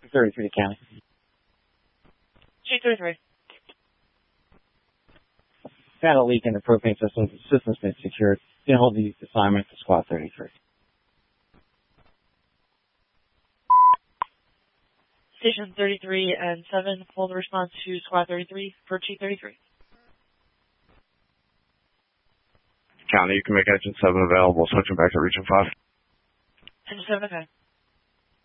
33 to county. G33. Found a leak in the propane system. The system's been secured. Didn't hold the assignment to squad 33. Station 33 and 7, hold the response to squad 33 for G33. County, you can make engine 7 available, switching back to region 5. Engine 7, okay.